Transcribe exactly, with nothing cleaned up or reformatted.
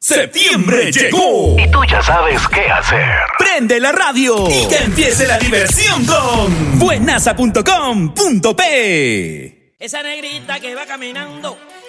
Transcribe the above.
Septiembre llegó y tú ya sabes qué hacer. Prende la radio y que empiece la diversión con buenasa punto com punto pe. Esa negrita que va caminando